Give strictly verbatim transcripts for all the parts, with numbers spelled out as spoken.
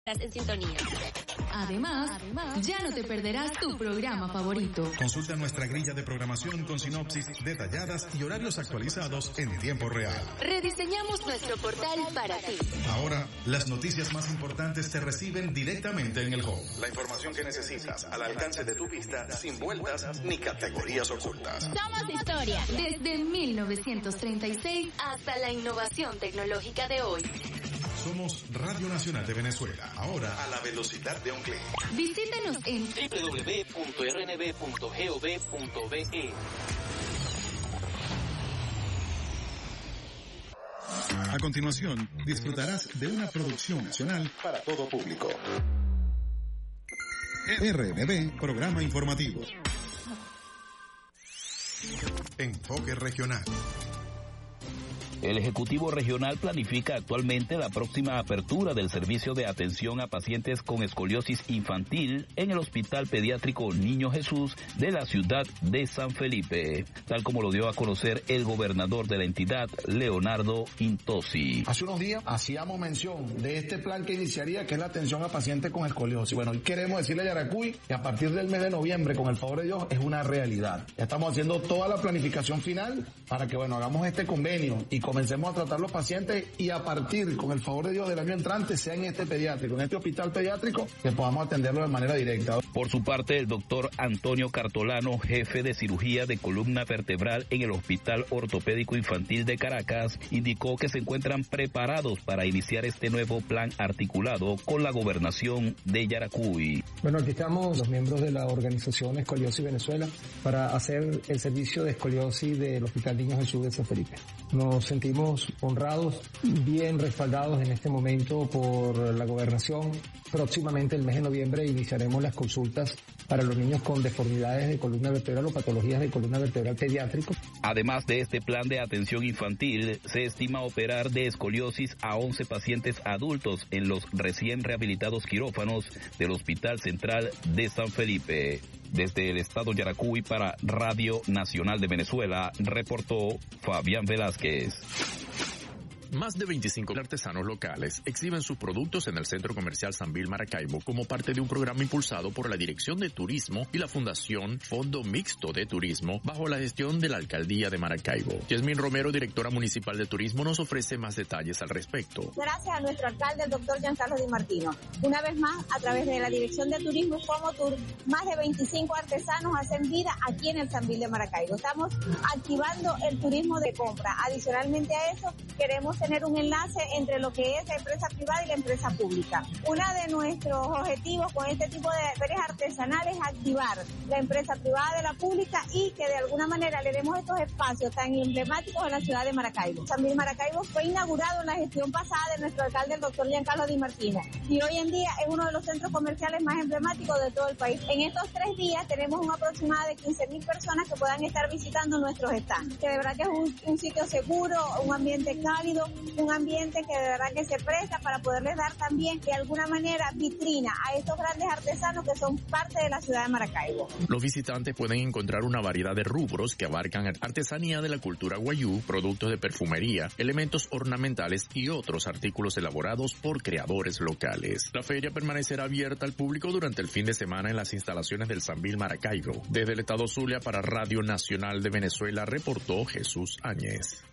En sintonía. Además, Además, ya no te perderás tu programa favorito. Consulta nuestra grilla de programación con sinopsis detalladas y horarios actualizados en tiempo real. Rediseñamos nuestro portal para ti. Ahora, las noticias más importantes se reciben directamente en el home. La información que necesitas al alcance de tu vista, sin vueltas ni categorías ocultas. Somos historia. Desde mil novecientos treinta y seis hasta la innovación tecnológica de hoy. Somos Radio Nacional de Venezuela, ahora a la velocidad de un clic. Visítanos en doble u doble u doble u punto r n b punto gov punto b e. A continuación, disfrutarás de una producción nacional para todo público. R N B, programa informativo. Enfoque regional. El Ejecutivo Regional planifica actualmente la próxima apertura del servicio de atención a pacientes con escoliosis infantil en el Hospital Pediátrico Niño Jesús de la ciudad de San Felipe, tal como lo dio a conocer el gobernador de la entidad, Leonardo Intosi. Hace unos días hacíamos mención de este plan que iniciaría, que es la atención a pacientes con escoliosis. Bueno, hoy queremos decirle a Yaracuy que a partir del mes de noviembre, con el favor de Dios, es una realidad. Ya estamos haciendo toda la planificación final para que, bueno, hagamos este convenio y comencemos a tratar los pacientes y a partir, con el favor de Dios, del año entrante, sea en este pediátrico, en este hospital pediátrico, que podamos atenderlo de manera directa. Por su parte, el doctor Antonio Cartolano, jefe de cirugía de columna vertebral en el Hospital Ortopédico Infantil de Caracas, indicó que se encuentran preparados para iniciar este nuevo plan articulado con la gobernación de Yaracuy. Bueno, aquí estamos los miembros de la organización Escoliosis Venezuela para hacer el servicio de escoliosis del Hospital Niño Jesús de San Felipe. Nos sentimos honrados, bien respaldados en este momento por la gobernación. Próximamente, el mes de noviembre, iniciaremos las consultas para los niños con deformidades de columna vertebral o patologías de columna vertebral pediátrico. Además de este plan de atención infantil, se estima operar de escoliosis a once pacientes adultos en los recién rehabilitados quirófanos del Hospital Central de San Felipe. Desde el estado Yaracuy para Radio Nacional de Venezuela, reportó Fabián Velázquez. Más de veinticinco artesanos locales exhiben sus productos en el Centro Comercial Sambil Maracaibo como parte de un programa impulsado por la Dirección de Turismo y la Fundación Fondo Mixto de Turismo bajo la gestión de la Alcaldía de Maracaibo. Yasmín Romero, directora municipal de Turismo, nos ofrece más detalles al respecto. Gracias a nuestro alcalde, el doctor Giancarlo Di Martino. Una vez más, a través de la Dirección de Turismo como Tour, más de veinticinco artesanos hacen vida aquí en el Sambil de Maracaibo. Estamos activando el turismo de compra. Adicionalmente a eso, queremos tener un enlace entre lo que es la empresa privada y la empresa pública. Uno de nuestros objetivos con este tipo de ferias artesanales es activar la empresa privada de la pública y que de alguna manera le demos estos espacios tan emblemáticos en la ciudad de Maracaibo. Sambil Maracaibo fue inaugurado en la gestión pasada de nuestro alcalde, el doctor Giancarlo Di Martino, y hoy en día es uno de los centros comerciales más emblemáticos de todo el país. En estos tres días tenemos un aproximado de quince mil personas que puedan estar visitando nuestros stands, que de verdad que es un, un sitio seguro, un ambiente cálido, un ambiente que de verdad que se presta para poderles dar también de alguna manera vitrina a estos grandes artesanos que son parte de la ciudad de Maracaibo. Los visitantes pueden encontrar una variedad de rubros que abarcan artesanía de la cultura guayú, productos de perfumería, elementos ornamentales y otros artículos elaborados por creadores locales. La feria permanecerá abierta al público durante el fin de semana en las instalaciones del Sambil Maracaibo. Desde el estado Zulia para Radio Nacional de Venezuela reportó Jesús Áñez.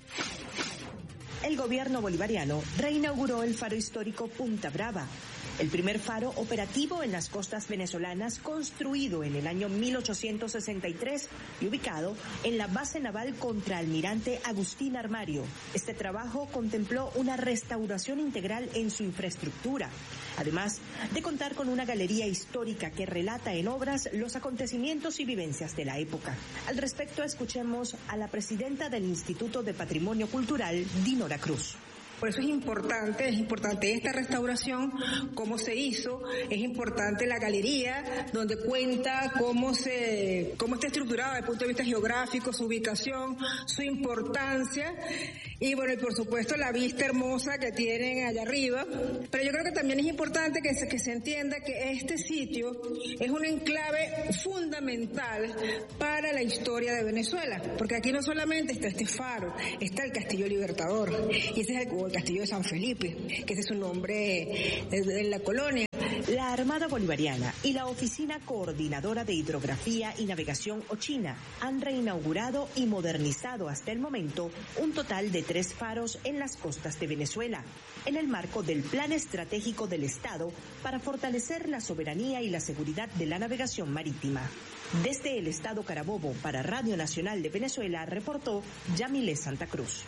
El gobierno bolivariano reinauguró el faro histórico Punta Brava, el primer faro operativo en las costas venezolanas, construido en el año mil ochocientos sesenta y tres y ubicado en la base naval Contraalmirante Agustín Armario. Este trabajo contempló una restauración integral en su infraestructura, además de contar con una galería histórica que relata en obras los acontecimientos y vivencias de la época. Al respecto, escuchemos a la presidenta del Instituto de Patrimonio Cultural, Dinora Cruz. Por eso es importante, es importante esta restauración, cómo se hizo, es importante la galería, donde cuenta cómo se, cómo está estructurada desde el punto de vista geográfico, su ubicación, su importancia, y bueno, y por supuesto la vista hermosa que tienen allá arriba. Pero yo creo que también es importante que se, que se entienda que este sitio es un enclave fundamental para la historia de Venezuela, porque aquí no solamente está este faro, está el Castillo Libertador, y ese es el, el Castillo de San Felipe, que ese es su nombre de, de la colonia. La Armada Bolivariana y la Oficina Coordinadora de Hidrografía y Navegación Ochina han reinaugurado y modernizado hasta el momento un total de tres faros en las costas de Venezuela, en el marco del Plan Estratégico del Estado para fortalecer la soberanía y la seguridad de la navegación marítima. Desde el Estado Carabobo para Radio Nacional de Venezuela, reportó Yamile Santa Cruz.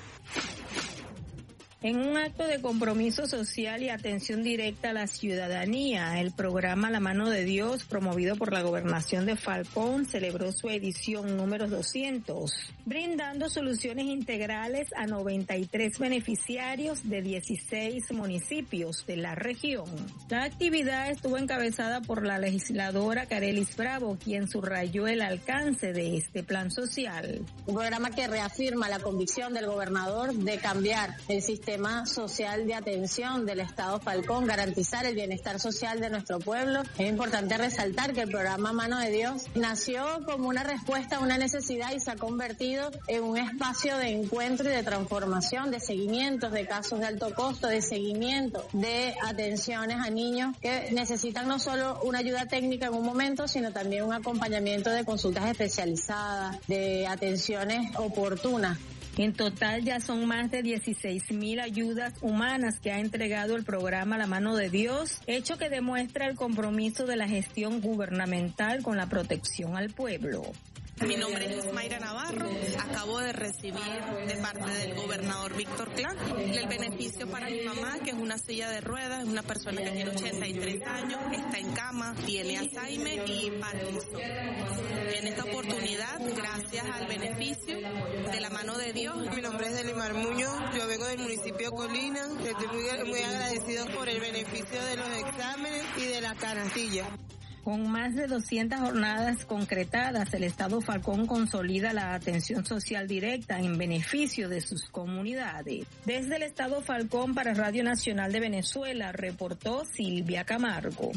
En un acto de compromiso social y atención directa a la ciudadanía, el programa La Mano de Dios, promovido por la Gobernación de Falcón, celebró su edición número doscientos, brindando soluciones integrales a noventa y tres beneficiarios de dieciséis municipios de la región. La actividad estuvo encabezada por la legisladora Carelis Bravo, quien subrayó el alcance de este plan social. Un programa que reafirma la convicción del gobernador de cambiar el sistema Sistema social de atención del Estado Falcón, garantizar el bienestar social de nuestro pueblo. Es importante resaltar que el programa Mano de Dios nació como una respuesta a una necesidad y se ha convertido en un espacio de encuentro y de transformación, de seguimientos de casos de alto costo, de seguimiento de atenciones a niños que necesitan no solo una ayuda técnica en un momento, sino también un acompañamiento de consultas especializadas, de atenciones oportunas. En total ya son más de dieciséis mil ayudas humanas que ha entregado el programa La Mano de Dios, hecho que demuestra el compromiso de la gestión gubernamental con la protección al pueblo. Mi nombre es Mayra Navarro, acabo de recibir de parte del gobernador Víctor Clark el beneficio para mi mamá, que es una silla de ruedas, es una persona que tiene ochenta y tres años, está en cama, tiene Alzheimer y Parkinson. En esta oportunidad, gracias al beneficio de La Mano de Dios. Mi nombre es Delimar Muñoz, yo vengo del municipio de Colina, estoy muy, muy agradecido por el beneficio de los exámenes y de la canastilla. Con más de doscientas jornadas concretadas, el Estado Falcón consolida la atención social directa en beneficio de sus comunidades. Desde el Estado Falcón para Radio Nacional de Venezuela, reportó Silvia Camargo.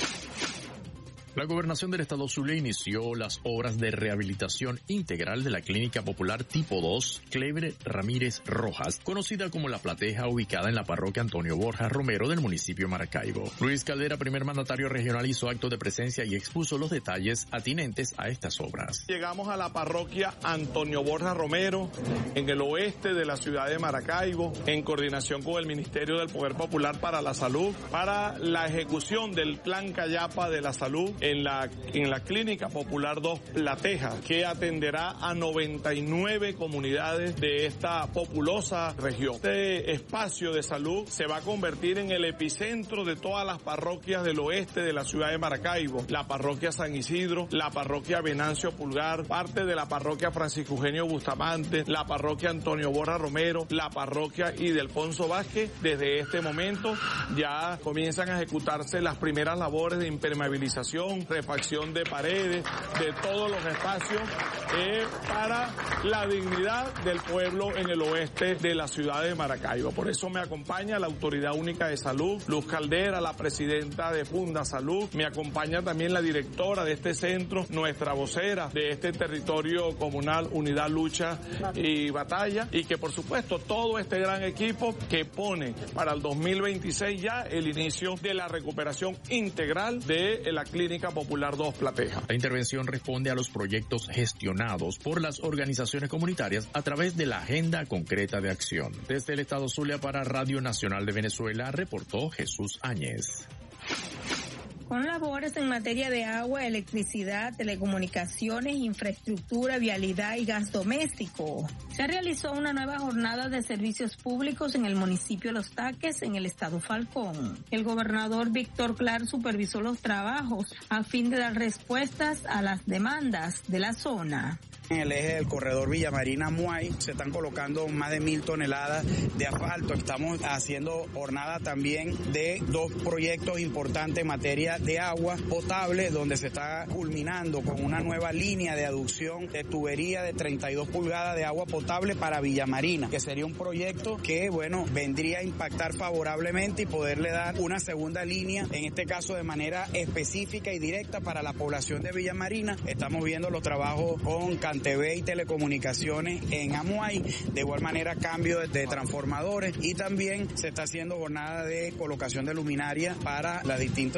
La Gobernación del Estado Zulia inició las obras de rehabilitación integral de la Clínica Popular Tipo dos Clever Ramírez Rojas, conocida como La Plateja, ubicada en la parroquia Antonio Borja Romero del municipio de Maracaibo. Luis Caldera, primer mandatario regional, hizo acto de presencia y expuso los detalles atinentes a estas obras. Llegamos a la parroquia Antonio Borja Romero, en el oeste de la ciudad de Maracaibo, en coordinación con el Ministerio del Poder Popular para la Salud, para la ejecución del Plan Cayapa de la Salud, en la, en la Clínica Popular dos Plateja, que atenderá a noventa y nueve comunidades de esta populosa región. Este espacio de salud se va a convertir en el epicentro de todas las parroquias del oeste de la ciudad de Maracaibo, la parroquia San Isidro, la parroquia Venancio Pulgar, parte de la parroquia Francisco Eugenio Bustamante, la parroquia Antonio Borja Romero, la parroquia Ildefonso Vázquez. Desde este momento ya comienzan a ejecutarse las primeras labores de impermeabilización, refacción de paredes, de todos los espacios eh, para la dignidad del pueblo en el oeste de la ciudad de Maracaibo. Por eso me acompaña la Autoridad Única de Salud, Luz Caldera, la presidenta de Funda Salud, me acompaña también la directora de este centro, nuestra vocera de este territorio comunal, Unidad, Lucha y Batalla, y que por supuesto todo este gran equipo que pone para el dos mil veintiséis ya el inicio de la recuperación integral de la Clínica Popular dos Plateja. La intervención responde a los proyectos gestionados por las organizaciones comunitarias a través de la Agenda Concreta de Acción. Desde el Estado Zulia para Radio Nacional de Venezuela, reportó Jesús Áñez. Con labores en materia de agua, electricidad, telecomunicaciones, infraestructura, vialidad y gas doméstico, se realizó una nueva jornada de servicios públicos en el municipio de Los Taques, en el estado Falcón. El gobernador Víctor Clark supervisó los trabajos a fin de dar respuestas a las demandas de la zona. En el eje del corredor Villamarina-Muay se están colocando más de mil toneladas de asfalto. Estamos haciendo jornada también de dos proyectos importantes en materia de agua potable, donde se está culminando con una nueva línea de aducción de tubería de treinta y dos pulgadas de agua potable para Villamarina, que sería un proyecto que, bueno, vendría a impactar favorablemente y poderle dar una segunda línea, en este caso de manera específica y directa para la población de Villamarina. Estamos viendo los trabajos con CanTV y Telecomunicaciones en Amuay, de igual manera cambio de, de transformadores, y también se está haciendo jornada de colocación de luminaria para las distintas